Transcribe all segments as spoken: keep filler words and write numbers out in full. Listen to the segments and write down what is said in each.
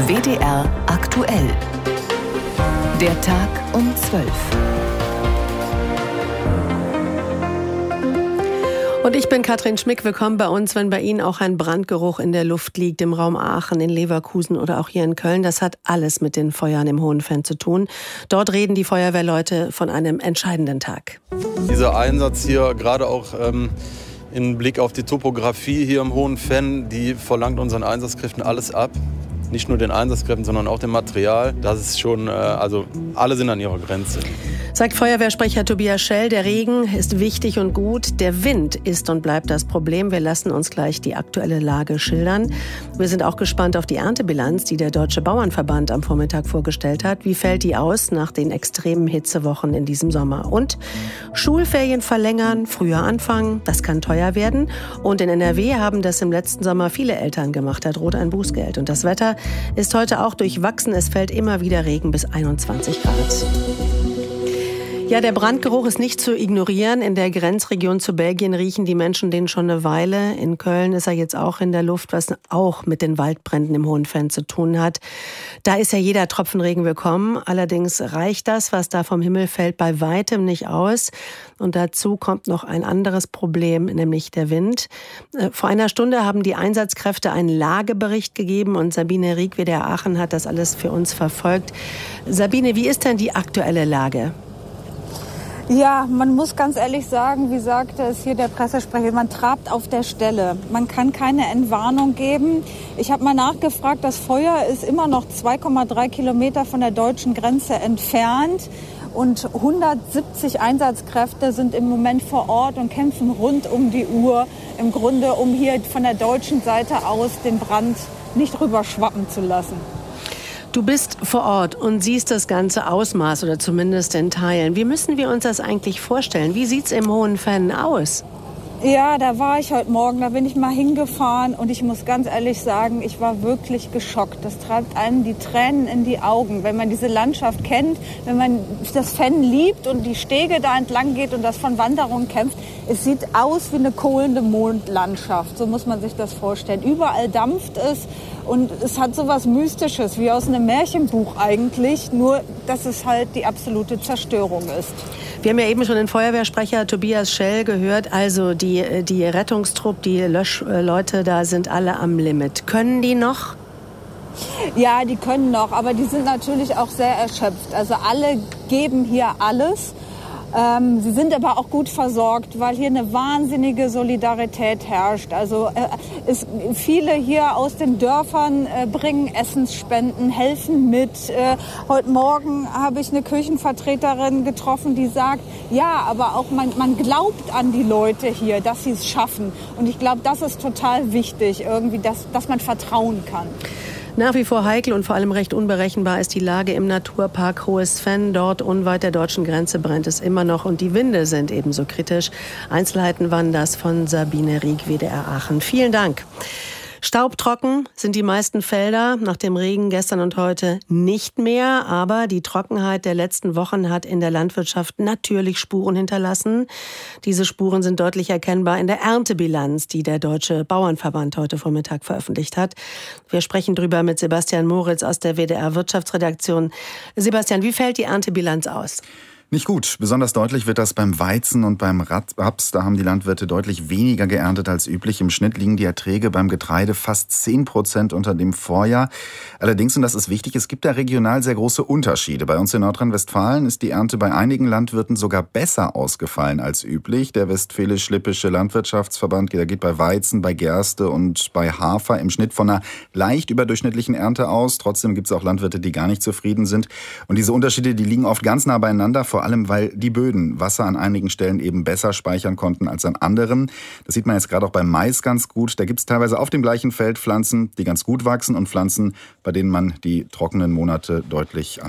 W D R aktuell. Der Tag um zwölf. Und ich bin Katrin Schmick. Willkommen bei uns, wenn bei Ihnen auch ein Brandgeruch in der Luft liegt, im Raum Aachen, in Leverkusen oder auch hier in Köln. Das hat alles mit den Feuern im Hohenfenn zu tun. Dort reden die Feuerwehrleute von einem entscheidenden Tag. Dieser Einsatz hier, gerade auch ähm, im Blick auf die Topografie hier im Hohenfenn, die verlangt unseren Einsatzkräften alles ab. Nicht nur den Einsatzkräften, sondern auch dem Material. Das ist schon, äh, also alle sind an ihrer Grenze. Sagt Feuerwehrsprecher Tobias Schell, der Regen ist wichtig und gut. Der Wind ist und bleibt das Problem. Wir lassen uns gleich die aktuelle Lage schildern. Wir sind auch gespannt auf die Erntebilanz, die der Deutsche Bauernverband am Vormittag vorgestellt hat. Wie fällt die aus nach den extremen Hitzewochen in diesem Sommer? Und Schulferien verlängern, früher anfangen, das kann teuer werden. Und in N R W haben das im letzten Sommer viele Eltern gemacht. Da droht ein Bußgeld. Und das Wetter ist heute auch durchwachsen. Es fällt immer wieder Regen bis einundzwanzig Grad. Ja, der Brandgeruch ist nicht zu ignorieren. In der Grenzregion zu Belgien riechen die Menschen den schon eine Weile. In Köln ist er jetzt auch in der Luft, was auch mit den Waldbränden im Hohenfenn zu tun hat. Da ist ja jeder Tropfen Regen willkommen. Allerdings reicht das, was da vom Himmel fällt, bei weitem nicht aus. Und dazu kommt noch ein anderes Problem, nämlich der Wind. Vor einer Stunde haben die Einsatzkräfte einen Lagebericht gegeben und Sabine Rieck, W D R Aachen, hat das alles für uns verfolgt. Sabine, wie ist denn die aktuelle Lage? Ja, man muss ganz ehrlich sagen, wie sagte es hier der Pressesprecher, man trabt auf der Stelle. Man kann keine Entwarnung geben. Ich habe mal nachgefragt, das Feuer ist immer noch zwei Komma drei Kilometer von der deutschen Grenze entfernt. Und hundertsiebzig Einsatzkräfte sind im Moment vor Ort und kämpfen rund um die Uhr, im Grunde, um hier von der deutschen Seite aus den Brand nicht rüberschwappen zu lassen. Du bist vor Ort und siehst das ganze Ausmaß oder zumindest in Teilen. Wie müssen wir uns das eigentlich vorstellen? Wie sieht's im Hohenfenn aus? Ja, da war ich heute Morgen, da bin ich mal hingefahren und ich muss ganz ehrlich sagen, ich war wirklich geschockt. Das treibt einem die Tränen in die Augen, wenn man diese Landschaft kennt, wenn man das Fenn liebt und die Stege da entlang geht und das von Wanderungen kämpft. Es sieht aus wie eine kohlende Mondlandschaft, so muss man sich das vorstellen. Überall dampft es und es hat so was Mystisches, wie aus einem Märchenbuch eigentlich, nur dass es halt die absolute Zerstörung ist. Wir haben ja eben schon den Feuerwehrsprecher Tobias Schell gehört. Also die, die Rettungstrupp, die Löschleute da sind alle am Limit. Können die noch? Ja, die können noch, aber die sind natürlich auch sehr erschöpft. Also alle geben hier alles. Ähm, sie sind aber auch gut versorgt, weil hier eine wahnsinnige Solidarität herrscht. Also äh, es, viele hier aus den Dörfern äh, bringen Essensspenden, helfen mit. Äh, heute Morgen habe ich eine Kirchenvertreterin getroffen, die sagt, ja, aber auch man, man glaubt an die Leute hier, dass sie es schaffen. Und ich glaube, das ist total wichtig, irgendwie, dass, dass man vertrauen kann. Nach wie vor heikel und vor allem recht unberechenbar ist die Lage im Naturpark Hohes Fenn. Dort unweit der deutschen Grenze brennt es immer noch und die Winde sind ebenso kritisch. Einzelheiten waren das von Sabine Rieck, W D R Aachen. Vielen Dank. Staubtrocken sind die meisten Felder, nach dem Regen gestern und heute nicht mehr. Aber die Trockenheit der letzten Wochen hat in der Landwirtschaft natürlich Spuren hinterlassen. Diese Spuren sind deutlich erkennbar in der Erntebilanz, die der Deutsche Bauernverband heute Vormittag veröffentlicht hat. Wir sprechen drüber mit Sebastian Moritz aus der W D R Wirtschaftsredaktion. Sebastian, wie fällt die Erntebilanz aus? Nicht gut. Besonders deutlich wird das beim Weizen und beim Raps. Da haben die Landwirte deutlich weniger geerntet als üblich. Im Schnitt liegen die Erträge beim Getreide fast zehn Prozent unter dem Vorjahr. Allerdings, und das ist wichtig, es gibt da regional sehr große Unterschiede. Bei uns in Nordrhein-Westfalen ist die Ernte bei einigen Landwirten sogar besser ausgefallen als üblich. Der Westfälisch-Lippische Landwirtschaftsverband, der geht bei Weizen, bei Gerste und bei Hafer im Schnitt von einer leicht überdurchschnittlichen Ernte aus. Trotzdem gibt es auch Landwirte, die gar nicht zufrieden sind. Und diese Unterschiede, die liegen oft ganz nah beieinander, vor Vor allem, weil die Böden Wasser an einigen Stellen eben besser speichern konnten als an anderen. Das sieht man jetzt gerade auch beim Mais ganz gut. Da gibt es teilweise auf dem gleichen Feld Pflanzen, die ganz gut wachsen und Pflanzen, bei denen man die trockenen Monate deutlich ansieht.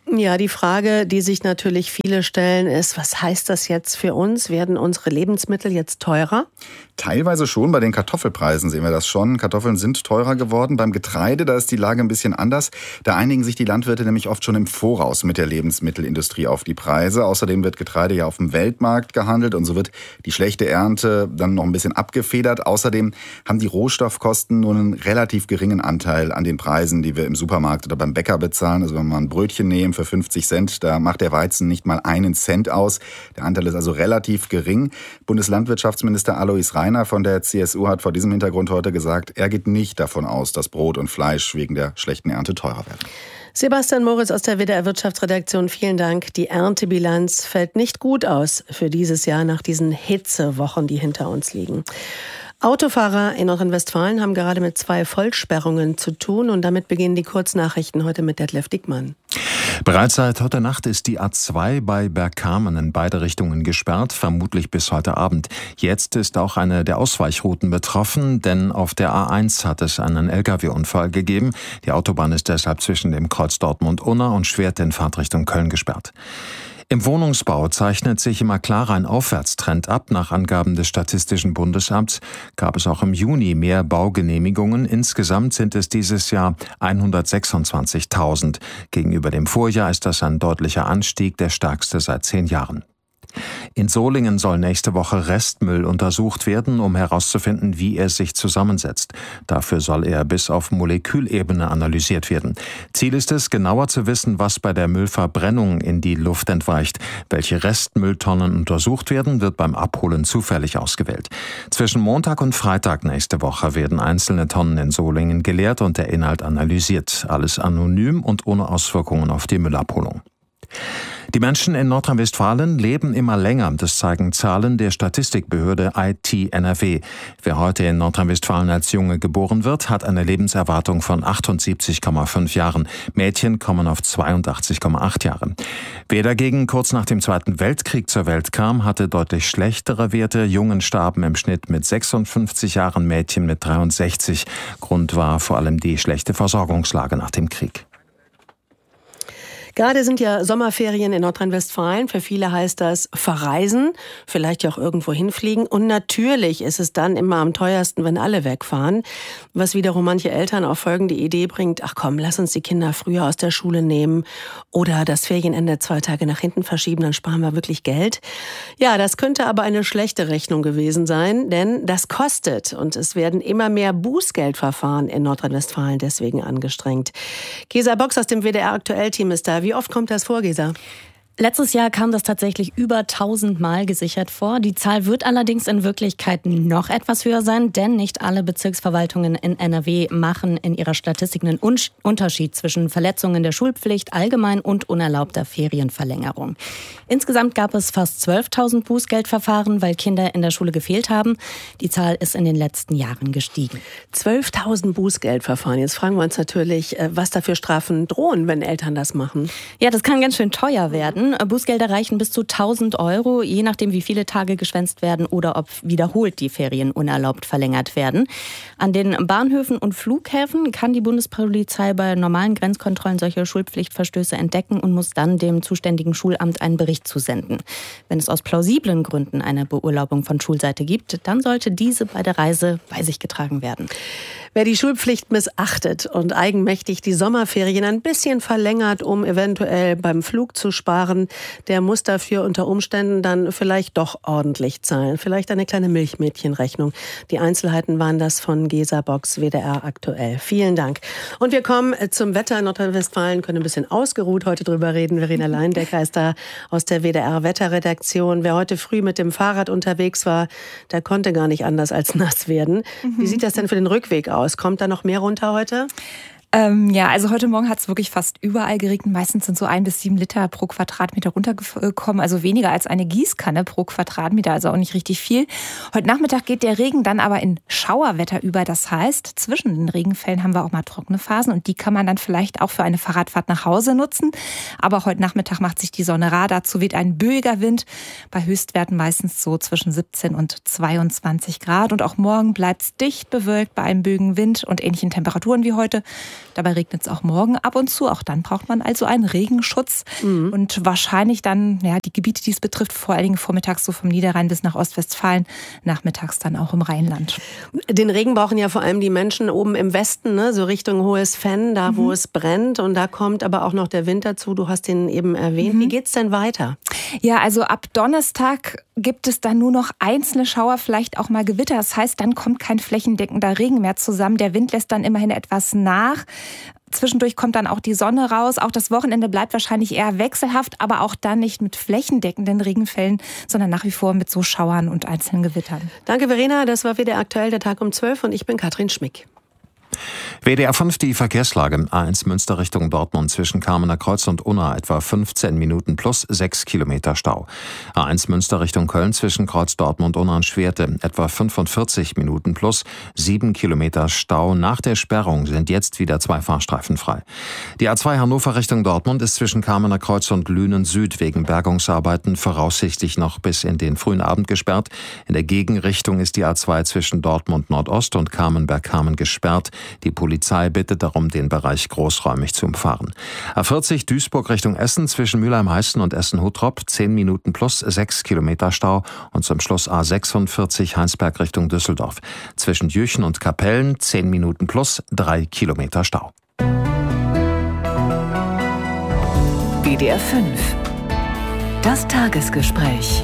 Ja, die Frage, die sich natürlich viele stellen, ist, was heißt das jetzt für uns? Werden unsere Lebensmittel jetzt teurer? Teilweise schon. Bei den Kartoffelpreisen sehen wir das schon. Kartoffeln sind teurer geworden. Beim Getreide, da ist die Lage ein bisschen anders. Da einigen sich die Landwirte nämlich oft schon im Voraus mit der Lebensmittelindustrie auf die Preise. Außerdem wird Getreide ja auf dem Weltmarkt gehandelt und so wird die schlechte Ernte dann noch ein bisschen abgefedert. Außerdem haben die Rohstoffkosten nur einen relativ geringen Anteil an den Preisen, die wir im Supermarkt oder beim Bäcker bezahlen. Also wenn wir ein Brötchen nehmen für fünfzig Cent, da macht der Weizen nicht mal einen Cent aus. Der Anteil ist also relativ gering. Bundeslandwirtschaftsminister Alois Rainer von der C S U hat vor diesem Hintergrund heute gesagt, er geht nicht davon aus, dass Brot und Fleisch wegen der schlechten Ernte teurer werden. Sebastian Moritz aus der W D R Wirtschaftsredaktion, vielen Dank. Die Erntebilanz fällt nicht gut aus für dieses Jahr nach diesen Hitzewochen, die hinter uns liegen. Autofahrer in Nordrhein-Westfalen haben gerade mit zwei Vollsperrungen zu tun und damit beginnen die Kurznachrichten heute mit Detlef Dickmann. Bereits seit heute Nacht ist die A zwei bei Bergkamen in beide Richtungen gesperrt, vermutlich bis heute Abend. Jetzt ist auch eine der Ausweichrouten betroffen, denn auf der A eins hat es einen L K W-Unfall gegeben. Die Autobahn ist deshalb zwischen dem Kreuz Dortmund-Unna und Schwedt in Fahrtrichtung Köln gesperrt. Im Wohnungsbau zeichnet sich immer klarer ein Aufwärtstrend ab. Nach Angaben des Statistischen Bundesamts gab es auch im Juni mehr Baugenehmigungen. Insgesamt sind es dieses Jahr hundertsechsundzwanzigtausend. Gegenüber dem Vorjahr ist das ein deutlicher Anstieg, der stärkste seit zehn Jahren. In Solingen soll nächste Woche Restmüll untersucht werden, um herauszufinden, wie er sich zusammensetzt. Dafür soll er bis auf Molekülebene analysiert werden. Ziel ist es, genauer zu wissen, was bei der Müllverbrennung in die Luft entweicht. Welche Restmülltonnen untersucht werden, wird beim Abholen zufällig ausgewählt. Zwischen Montag und Freitag nächste Woche werden einzelne Tonnen in Solingen geleert und der Inhalt analysiert. Alles anonym und ohne Auswirkungen auf die Müllabholung. Die Menschen in Nordrhein-Westfalen leben immer länger. Das zeigen Zahlen der Statistikbehörde I T N R W. Wer heute in Nordrhein-Westfalen als Junge geboren wird, hat eine Lebenserwartung von achtundsiebzig Komma fünf Jahren. Mädchen kommen auf zweiundachtzig Komma acht Jahre. Wer dagegen kurz nach dem Zweiten Weltkrieg zur Welt kam, hatte deutlich schlechtere Werte. Jungen starben im Schnitt mit sechsundfünfzig Jahren, Mädchen mit dreiundsechzig. Grund war vor allem die schlechte Versorgungslage nach dem Krieg. Gerade sind ja Sommerferien in Nordrhein-Westfalen. Für viele heißt das verreisen, vielleicht auch irgendwo hinfliegen. Und natürlich ist es dann immer am teuersten, wenn alle wegfahren. Was wiederum manche Eltern auf folgende Idee bringt: Ach komm, lass uns die Kinder früher aus der Schule nehmen oder das Ferienende zwei Tage nach hinten verschieben, dann sparen wir wirklich Geld. Ja, das könnte aber eine schlechte Rechnung gewesen sein, denn das kostet. Und es werden immer mehr Bußgeldverfahren in Nordrhein-Westfalen deswegen angestrengt. Gesa Box aus dem W D R Aktuell-Team ist da. Wie oft kommt das vor, Gesa? Letztes Jahr kam das tatsächlich über tausend Mal gesichert vor. Die Zahl wird allerdings in Wirklichkeit noch etwas höher sein, denn nicht alle Bezirksverwaltungen in N R W machen in ihrer Statistik einen Unterschied zwischen Verletzungen der Schulpflicht allgemein und unerlaubter Ferienverlängerung. Insgesamt gab es fast zwölftausend Bußgeldverfahren, weil Kinder in der Schule gefehlt haben. Die Zahl ist in den letzten Jahren gestiegen. zwölftausend Bußgeldverfahren. Jetzt fragen wir uns natürlich, was da für Strafen drohen, wenn Eltern das machen. Ja, das kann ganz schön teuer werden. Bußgelder reichen bis zu tausend Euro, je nachdem, wie viele Tage geschwänzt werden oder ob wiederholt die Ferien unerlaubt verlängert werden. An den Bahnhöfen und Flughäfen kann die Bundespolizei bei normalen Grenzkontrollen solche Schulpflichtverstöße entdecken und muss dann dem zuständigen Schulamt einen Bericht zusenden. Wenn es aus plausiblen Gründen eine Beurlaubung von Schulseite gibt, dann sollte diese bei der Reise bei sich getragen werden. Wer die Schulpflicht missachtet und eigenmächtig die Sommerferien ein bisschen verlängert, um eventuell beim Flug zu sparen, der muss dafür unter Umständen dann vielleicht doch ordentlich zahlen. Vielleicht eine kleine Milchmädchenrechnung. Die Einzelheiten waren das von Gesa Box, W D R Aktuell. Vielen Dank. Und wir kommen zum Wetter in Nordrhein-Westfalen, können ein bisschen ausgeruht heute drüber reden. Verena Leindecker ist da aus der W D R Wetterredaktion. Wer heute früh mit dem Fahrrad unterwegs war, der konnte gar nicht anders als nass werden. Mhm. Wie sieht das denn für den Rückweg aus? Kommt da noch mehr runter heute? Ähm, ja, also heute Morgen hat es wirklich fast überall geregnet. Meistens sind so ein bis sieben Liter pro Quadratmeter runtergekommen, also weniger als eine Gießkanne pro Quadratmeter, also auch nicht richtig viel. Heute Nachmittag geht der Regen dann aber in Schauerwetter über. Das heißt, zwischen den Regenfällen haben wir auch mal trockene Phasen und die kann man dann vielleicht auch für eine Fahrradfahrt nach Hause nutzen. Aber heute Nachmittag macht sich die Sonne rar. Dazu weht ein böiger Wind, bei Höchstwerten meistens so zwischen siebzehn und zweiundzwanzig Grad. Und auch morgen bleibt es dicht bewölkt bei einem böigen Wind und ähnlichen Temperaturen wie heute. Dabei regnet es auch morgen ab und zu. Auch dann braucht man also einen Regenschutz. Mhm. Und wahrscheinlich dann, ja, die Gebiete, die es betrifft, vor allen Dingen vormittags so vom Niederrhein bis nach Ostwestfalen, nachmittags dann auch im Rheinland. Den Regen brauchen ja vor allem die Menschen oben im Westen, ne? So Richtung Hohes Venn, da mhm. wo es brennt. Und da kommt aber auch noch der Winter zu. Du hast ihn eben erwähnt. Mhm. Wie geht's denn weiter? Ja, also ab Donnerstag gibt es dann nur noch einzelne Schauer, vielleicht auch mal Gewitter. Das heißt, dann kommt kein flächendeckender Regen mehr zusammen. Der Wind lässt dann immerhin etwas nach. Zwischendurch kommt dann auch die Sonne raus. Auch das Wochenende bleibt wahrscheinlich eher wechselhaft, aber auch dann nicht mit flächendeckenden Regenfällen, sondern nach wie vor mit so Schauern und einzelnen Gewittern. Danke, Verena. Das war wieder aktuell der Tag um zwölf und ich bin Katrin Schmick. W D R fünf, die Verkehrslage. A eins Münster Richtung Dortmund zwischen Kamener Kreuz und Unna etwa fünfzehn Minuten plus sechs Kilometer Stau. A eins Münster Richtung Köln zwischen Kreuz Dortmund Unna und Schwerte etwa fünfundvierzig Minuten plus sieben Kilometer Stau. Nach der Sperrung sind jetzt wieder zwei Fahrstreifen frei. Die A zwei Hannover Richtung Dortmund ist zwischen Kamener Kreuz und Lünen Süd wegen Bergungsarbeiten voraussichtlich noch bis in den frühen Abend gesperrt. In der Gegenrichtung ist die A zwei zwischen Dortmund Nordost und Kamenberg-Kamen gesperrt. Die Polizei bittet darum, den Bereich großräumig zu umfahren. A vierzig Duisburg Richtung Essen zwischen Mülheim-Heißen und Essen-Huttrop zehn Minuten plus sechs Kilometer Stau. Und zum Schluss A sechsundvierzig Heinsberg Richtung Düsseldorf. Zwischen Jüchen und Kapellen zehn Minuten plus drei Kilometer Stau. W D R fünf. Das Tagesgespräch.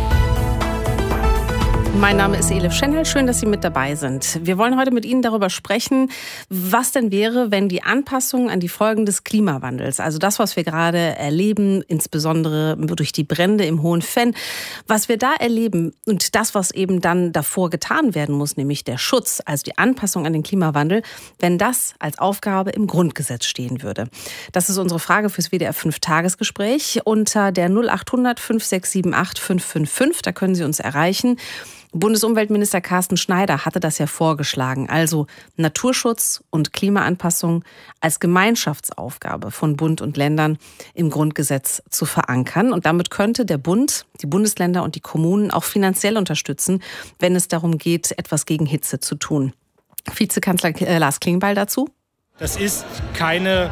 Mein Name ist Elif Schenhel, schön, dass Sie mit dabei sind. Wir wollen heute mit Ihnen darüber sprechen, was denn wäre, wenn die Anpassung an die Folgen des Klimawandels, also das, was wir gerade erleben, insbesondere durch die Brände im Hohen Venn, was wir da erleben und das, was eben dann davor getan werden muss, nämlich der Schutz, also die Anpassung an den Klimawandel, wenn das als Aufgabe im Grundgesetz stehen würde. Das ist unsere Frage fürs W D R fünf Tagesgespräch unter der null acht hundert fünf sechs sieben acht fünf fünf fünf, da können Sie uns erreichen. Bundesumweltminister Carsten Schneider hatte das ja vorgeschlagen, also Naturschutz und Klimaanpassung als Gemeinschaftsaufgabe von Bund und Ländern im Grundgesetz zu verankern. Und damit könnte der Bund, die Bundesländer und die Kommunen auch finanziell unterstützen, wenn es darum geht, etwas gegen Hitze zu tun. Vizekanzler Lars Klingbeil dazu. Das ist keine,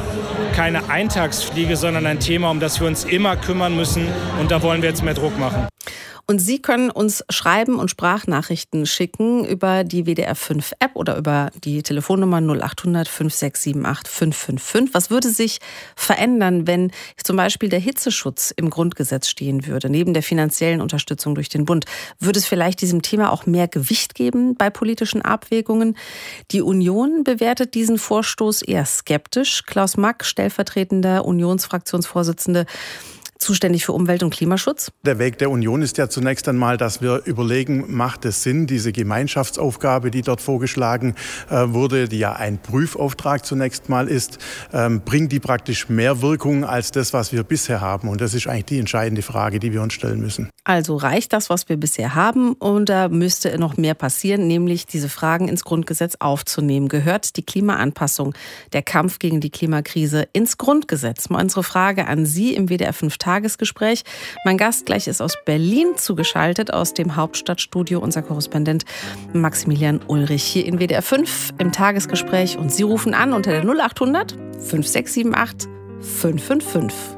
keine Eintagsfliege, sondern ein Thema, um das wir uns immer kümmern müssen. Und da wollen wir jetzt mehr Druck machen. Und Sie können uns schreiben und Sprachnachrichten schicken über die W D R fünf App oder über die Telefonnummer null acht hundert fünf sechs sieben acht fünf fünf fünf. Was würde sich verändern, wenn zum Beispiel der Hitzeschutz im Grundgesetz stehen würde, neben der finanziellen Unterstützung durch den Bund? Würde es vielleicht diesem Thema auch mehr Gewicht geben bei politischen Abwägungen? Die Union bewertet diesen Vorstoß eher skeptisch. Klaus Mack, stellvertretender Unionsfraktionsvorsitzende, zuständig für Umwelt- und Klimaschutz? Der Weg der Union ist ja zunächst einmal, dass wir überlegen, macht es Sinn, diese Gemeinschaftsaufgabe, die dort vorgeschlagen äh, wurde, die ja ein Prüfauftrag zunächst mal ist, ähm, bringt die praktisch mehr Wirkung als das, was wir bisher haben? Und das ist eigentlich die entscheidende Frage, die wir uns stellen müssen. Also reicht das, was wir bisher haben, und da müsste noch mehr passieren, nämlich diese Fragen ins Grundgesetz aufzunehmen? Gehört die Klimaanpassung, der Kampf gegen die Klimakrise ins Grundgesetz? Mal unsere Frage an Sie im W D R fünf Tagesgespräch. Mein Gast gleich ist aus Berlin zugeschaltet, aus dem Hauptstadtstudio, unser Korrespondent Maximilian Ulrich hier in W D R fünf im Tagesgespräch. Und Sie rufen an unter der null acht hundert fünf sechs sieben acht fünf fünf fünf.